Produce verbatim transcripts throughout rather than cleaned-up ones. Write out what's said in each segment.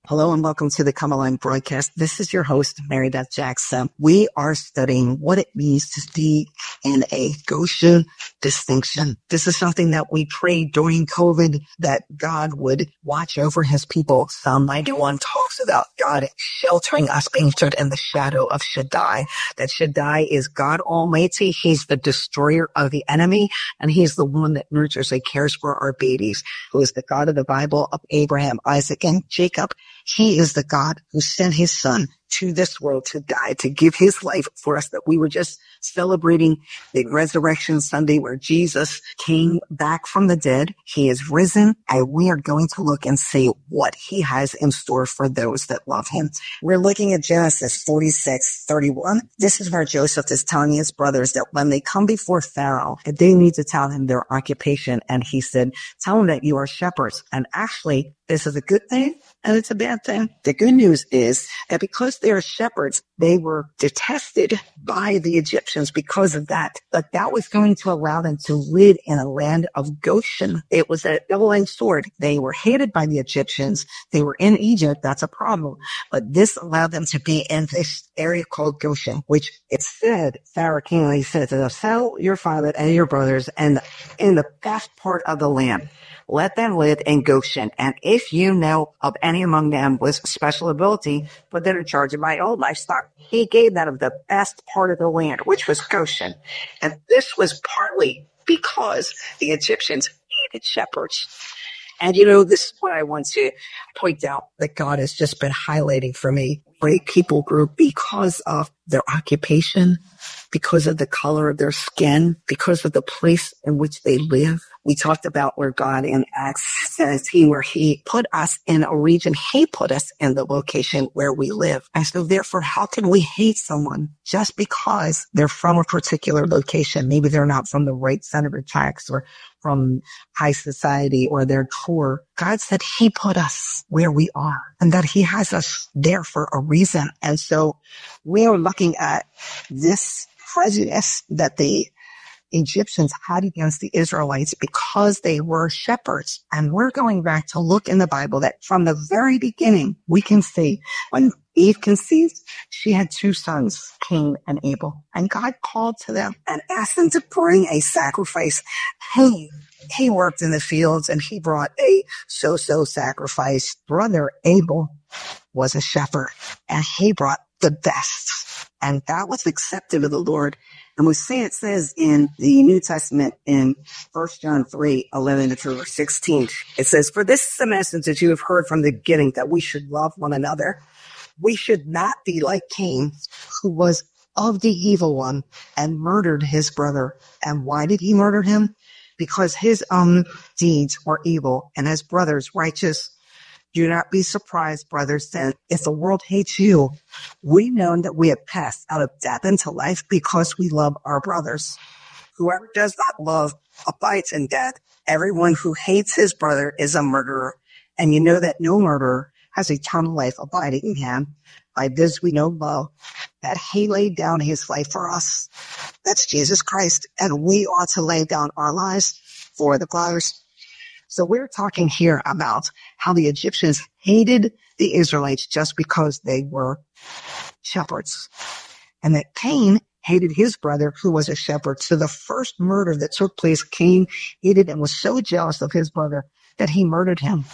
Hello and welcome to the Come Alive broadcast. This is your host, Mary Beth Jackson. We are studying what it means to be in a Goshen distinction. This is something that we prayed during COVID, that God would watch over his people. Psalm ninety-one talks about God sheltering us, being stood in the shadow of Shaddai. That Shaddai is God Almighty. He's the destroyer of the enemy, and he's the one that nurtures and cares for our babies, who is the God of the Bible of Abraham, Isaac, and Jacob. He is the God who sent his son to this world to die, to give his life for us. That we were just celebrating the Resurrection Sunday, where Jesus came back from the dead. He is risen, and we are going to look and see what he has in store for those that love him. We're looking at Genesis forty-six thirty-one. This is where Joseph is telling his brothers that when they come before Pharaoh, that they need to tell him their occupation. And he said, tell him that you are shepherds. And actually, this is a good thing and it's a bad thing. The good news is that because they are shepherds, they were detested by the Egyptians because of that. But that was going to allow them to live in a land of Goshen. It was a double-edged sword. They were hated by the Egyptians. They were in Egypt. That's a problem. But this allowed them to be in this area called Goshen, which it said, Pharaoh came and he said to them, sell your father and your brothers and in the best part of the land. Let them live in Goshen. And if you know of any among them with special ability, put them in charge of my own livestock. He gave them the best part of the land, which was Goshen. And this was partly because the Egyptians hated shepherds. And, you know, this is what I want to point out that God has just been highlighting for me. Great people group, because of their occupation, because of the color of their skin, because of the place in which they live. We talked about where God in Acts seventeen, where he put us in a region. He put us in the location where we live. And so therefore, how can we hate someone just because they're from a particular location? Maybe they're not from the right center of tax or from high society, or they're poor. God said he put us where we are and that he has us there for a reason. And so we are looking at this prejudice that the Egyptians had against the Israelites because they were shepherds. And we're going back to look in the Bible that from the very beginning, we can see when Eve conceived, she had two sons, Cain and Abel. And God called to them and asked them to bring a sacrifice. He, he worked in the fields and he brought a so-so sacrifice. Brother Abel was a shepherd and he brought the best. And that was accepted of the Lord. And we see it says in the New Testament in First John three, eleven through sixteen, it says, for this is the message that you have heard from the beginning, that we should love one another. We should not be like Cain, who was of the evil one and murdered his brother. And why did he murder him? Because his own deeds were evil and his brother's righteous. Do not be surprised, brothers, that if the world hates you, we know that we have passed out of death into life because we love our brothers. Whoever does not love abides in death. Everyone who hates his brother is a murderer. And you know that no murderer has eternal life abiding in him. By this we know love, that he laid down his life for us. That's Jesus Christ. And we ought to lay down our lives for the brothers. So we're talking here about how the Egyptians hated the Israelites just because they were shepherds. And that Cain hated his brother who was a shepherd. So the first murder that took place, Cain hated and was so jealous of his brother that he murdered him.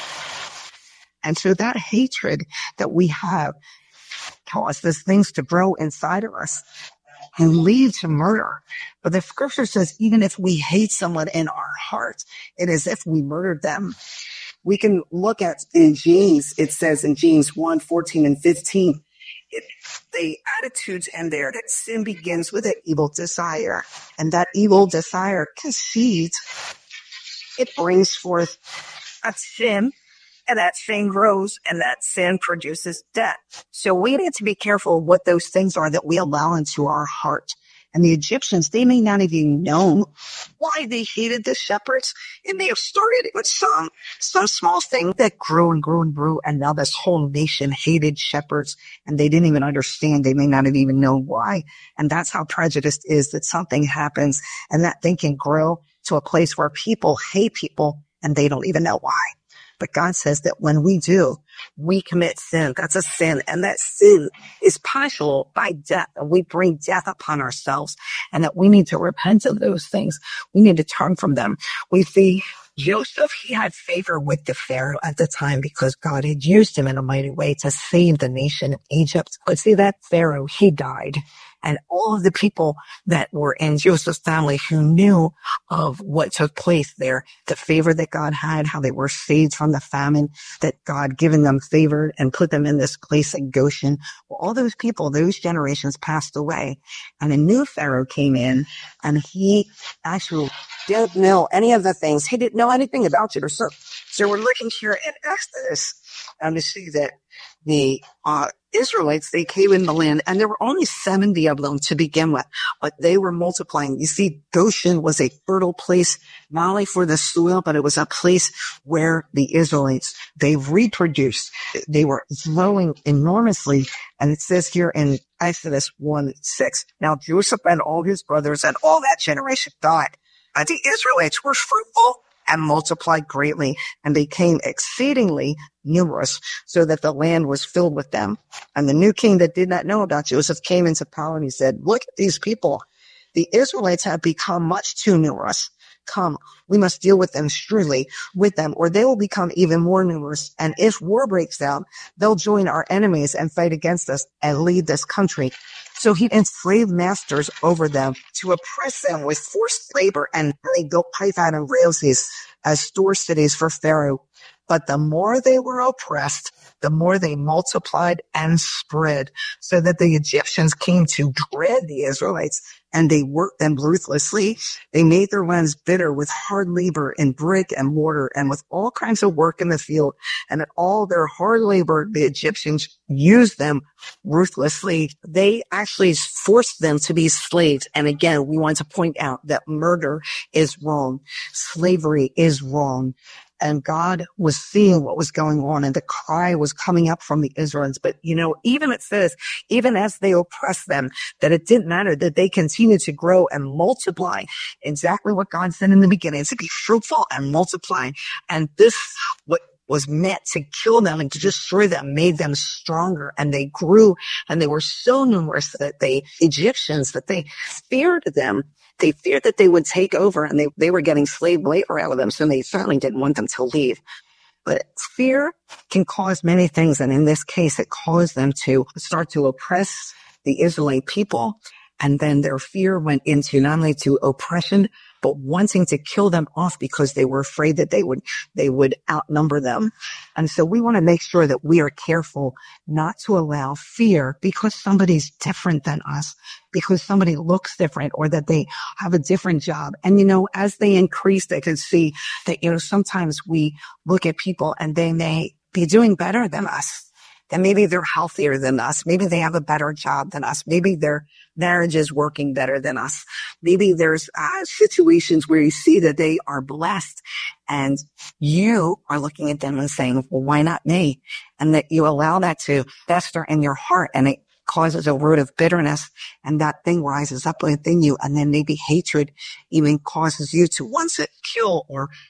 And so that hatred that we have causes things to grow inside of us and lead to murder. But the scripture says, even if we hate someone in our hearts, it is as if we murdered them. We can look at in James, it says in James one, fourteen and fifteen, it, the attitudes in there that sin begins with an evil desire. And that evil desire concedes, it brings forth a sin. And that sin grows, and that sin produces death. So we need to be careful what those things are that we allow into our heart. And the Egyptians, they may not have even known why they hated the shepherds. It may have started with some, some small thing that grew and grew and grew. And now this whole nation hated shepherds, and they didn't even understand. They may not have even known why. And that's how prejudice is, that something happens and that thing can grow to a place where people hate people and they don't even know why. But God says that when we do, we commit sin. That's a sin. And that sin is punishable by death. And we bring death upon ourselves, and that we need to repent of those things. We need to turn from them. We see Joseph, he had favor with the Pharaoh at the time because God had used him in a mighty way to save the nation of Egypt. But see, that Pharaoh, he died. And all of the people that were in Joseph's family who knew of what took place there, the favor that God had, how they were saved from the famine, that God given them favor and put them in this place in Goshen. Well, all those people, those generations passed away. And a new Pharaoh came in, and he actually didn't know any of the things. He didn't know anything about it or so. So we're looking here in Exodus um, to see that the uh, Israelites, they came in the land, and there were only seventy of them to begin with, but they were multiplying. You see, Goshen was a fertile place, not only for the soil, but it was a place where the Israelites, they reproduced. They were growing enormously. And it says here in Exodus one six, now Joseph and all his brothers and all that generation died. And the Israelites were fruitful and multiplied greatly, and became exceedingly numerous, so that the land was filled with them. And the new king that did not know about Joseph came into power, and he said, look at these people. The Israelites have become much too numerous. Come, we must deal with them shrewdly with them, or they will become even more numerous. And if war breaks out, they'll join our enemies and fight against us and lead this country. So he enslaved masters over them to oppress them with forced labor, and they built Pithom and Ramses as store cities for Pharaoh. But the more they were oppressed, the more they multiplied and spread, so that the Egyptians came to dread the Israelites, and they worked them ruthlessly. They made their lands bitter with hard labor in brick and mortar and with all kinds of work in the field. And in all their hard labor, the Egyptians used them ruthlessly. They actually forced them to be slaves. And again, we want to point out that murder is wrong. Slavery is wrong. And God was seeing what was going on, and the cry was coming up from the Israelites. But, you know, even it says, even as they oppressed them, that it didn't matter, that they continued to grow and multiply. Exactly what God said in the beginning, to be fruitful and multiply. And this, what was meant to kill them and to destroy them, made them stronger. And they grew, and they were so numerous that the Egyptians, that they feared them. They feared that they would take over, and they, they were getting slave labor out of them, so they certainly didn't want them to leave. But fear can cause many things, and in this case, it caused them to start to oppress the Israelite people, and then their fear went into not only to oppression, but wanting to kill them off because they were afraid that they would, they would outnumber them. And so we want to make sure that we are careful not to allow fear because somebody's different than us, because somebody looks different, or that they have a different job. And, you know, as they increase, they can see that, you know, sometimes we look at people and they may be doing better than us. And maybe they're healthier than us. Maybe they have a better job than us. Maybe their marriage is working better than us. Maybe there's uh, situations where you see that they are blessed, and you are looking at them and saying, well, why not me? And that you allow that to fester in your heart, and it causes a root of bitterness, and that thing rises up within you, and then maybe hatred even causes you to want to kill or